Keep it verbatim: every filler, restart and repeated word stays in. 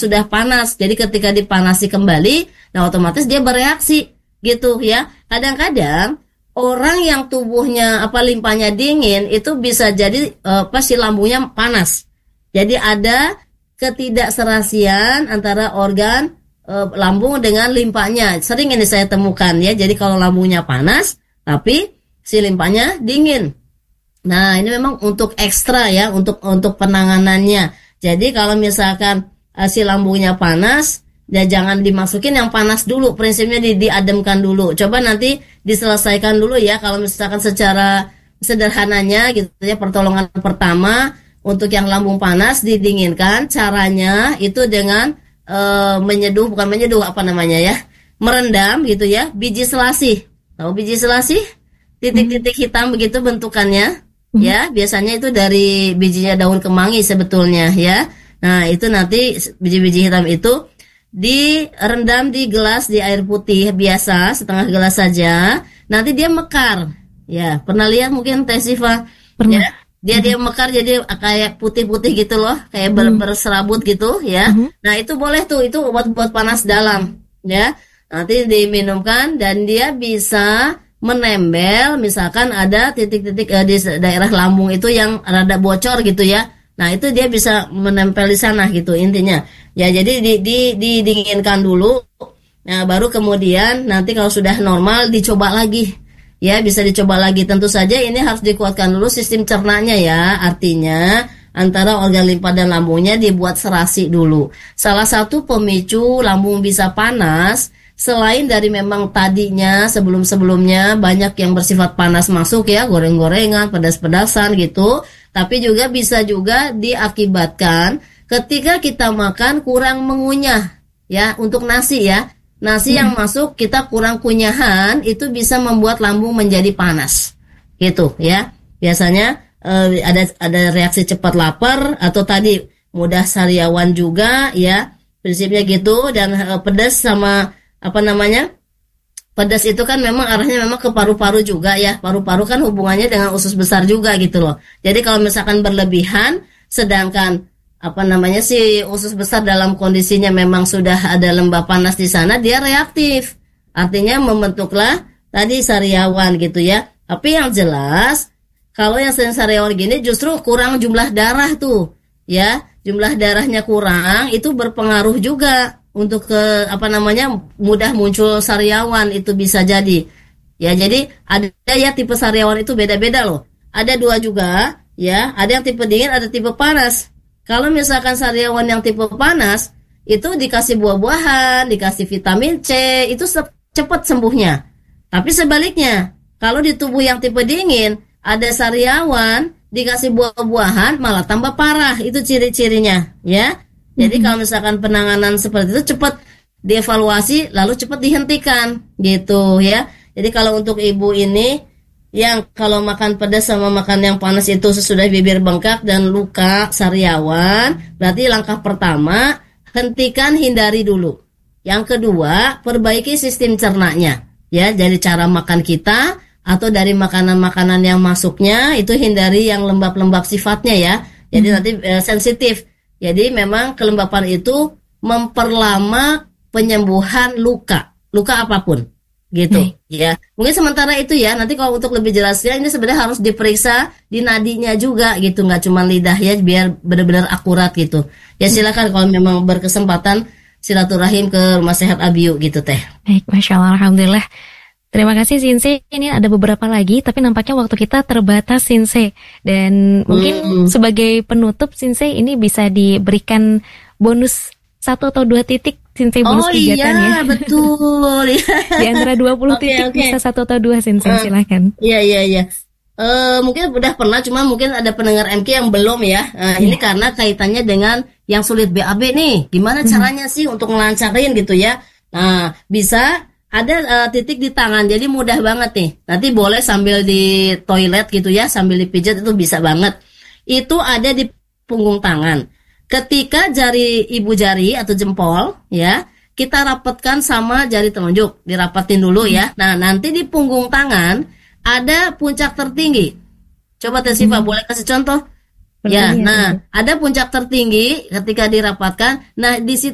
sudah panas. Jadi ketika dipanasi kembali, nah otomatis dia bereaksi gitu ya. Kadang-kadang orang yang tubuhnya apa limpahnya dingin itu bisa jadi uh, pas si lambungnya panas. Jadi ada ketidakserasian antara organ uh, lambung dengan limpahnya. Sering ini saya temukan ya. Jadi kalau lambungnya panas tapi si limpahnya dingin. Nah, ini memang untuk ekstra ya, untuk untuk penanganannya. Jadi kalau misalkan uh, si lambungnya panas, ya jangan dimasukin yang panas dulu. Prinsipnya di, diademkan dulu. Coba nanti diselesaikan dulu ya. Kalau misalkan secara sederhananya gitu ya, pertolongan pertama untuk yang lambung panas didinginkan. Caranya itu dengan uh, menyeduh, bukan menyeduh apa namanya ya, merendam gitu ya, biji selasih. Tahu biji selasih? Titik-titik hitam begitu bentukannya. Ya, biasanya itu dari bijinya daun kemangi sebetulnya ya. Nah, itu nanti biji-biji hitam itu direndam di gelas di air putih biasa, setengah gelas saja. Nanti dia mekar. Ya, pernah lihat mungkin Teh Sifa? Pernah. Ya, dia dia mekar jadi kayak putih-putih gitu loh, kayak ber- berserabut gitu ya. Mm-hmm. Nah, itu boleh tuh, itu obat buat panas dalam ya. Nanti diminumkan dan dia bisa menempel, misalkan ada titik-titik eh, di daerah lambung itu yang rada bocor gitu ya. Nah, itu dia bisa menempel di sana gitu intinya. Ya, jadi di, di, didinginkan dulu. Nah, baru kemudian nanti kalau sudah normal dicoba lagi. Ya, bisa dicoba lagi. Tentu saja ini harus dikuatkan dulu sistem cernanya ya. Artinya antara organ limpa dan lambungnya dibuat serasi dulu. Salah satu pemicu lambung bisa panas, selain dari memang tadinya sebelum-sebelumnya banyak yang bersifat panas masuk ya, goreng-gorengan, pedas-pedasan gitu, tapi juga bisa juga diakibatkan ketika kita makan kurang mengunyah ya, untuk nasi ya. Nasi hmm. yang masuk kita kurang kunyahan itu bisa membuat lambung menjadi panas. Gitu ya. Biasanya eh, ada ada reaksi cepat lapar atau tadi mudah sariawan juga ya. Prinsipnya gitu, dan eh, pedas sama apa namanya, pedas itu kan memang arahnya memang ke paru-paru juga ya. Paru-paru kan hubungannya dengan usus besar juga gitu loh. Jadi kalau misalkan berlebihan, sedangkan apa namanya si usus besar dalam kondisinya memang sudah ada lembah panas di sana, dia reaktif. Artinya membentuklah tadi sariawan gitu ya. Tapi yang jelas kalau yang sering sariawan gini justru kurang jumlah darah tuh ya. Jumlah darahnya kurang, itu berpengaruh juga untuk ke apa namanya mudah muncul sariawan, itu bisa jadi ya. Jadi ada ya tipe sariawan itu beda-beda loh. Ada dua juga ya, ada yang tipe dingin, ada tipe panas. Kalau misalkan sariawan yang tipe panas itu dikasih buah-buahan, dikasih vitamin C, itu cepat sembuhnya. Tapi sebaliknya, kalau di tubuh yang tipe dingin ada sariawan dikasih buah-buahan malah tambah parah, itu ciri-cirinya ya. Jadi kalau misalkan penanganan seperti itu cepat dievaluasi lalu cepat dihentikan gitu ya. Jadi kalau untuk ibu ini yang kalau makan pedas sama makan yang panas itu sesudah bibir bengkak dan luka sariawan, berarti langkah pertama hentikan, hindari dulu. Yang kedua, perbaiki sistem cernanya ya, dari cara makan kita atau dari makanan-makanan yang masuknya itu hindari yang lembab-lembab sifatnya ya. Jadi hmm. nanti e, sensitif. Jadi memang kelembapan itu memperlama penyembuhan luka, luka apapun, gitu hmm. ya. Mungkin sementara itu ya. Nanti kalau untuk lebih jelasnya ini sebenarnya harus diperiksa di nadinya juga, gitu, nggak cuma lidah ya, biar benar-benar akurat gitu. Ya silakan kalau memang berkesempatan silaturahim ke Rumah Sehat Abiu gitu Teh. Baik, Masya Allah, Alhamdulillah. Terima kasih Sinse. Ini ada beberapa lagi, tapi nampaknya waktu kita terbatas Sinse. Dan mungkin hmm. sebagai penutup Sinse ini bisa diberikan bonus satu atau dua titik Sinse, bonus oh, kegiatan iya, ya. Betul. Di antara dua puluh okay, titik okay. bisa satu atau dua Sinse, uh, silakan. Iya iya iya. Uh, mungkin udah pernah, cuma mungkin ada pendengar M K yang belum ya. Uh, yeah. Ini karena kaitannya dengan yang sulit B A B nih. Gimana hmm. caranya sih untuk ngelancarin gitu ya? Nah, bisa ada uh, titik di tangan, jadi mudah banget nih. Nanti boleh sambil di toilet gitu ya, sambil dipijat itu bisa banget. Itu ada di punggung tangan. Ketika jari ibu jari atau jempol ya, kita rapatkan sama jari telunjuk, dirapatin dulu ya. Nah, nanti di punggung tangan ada puncak tertinggi. Coba Teh Sifa hmm. boleh kasih contoh? Ya, nah ada puncak tertinggi ketika dirapatkan. Nah di situ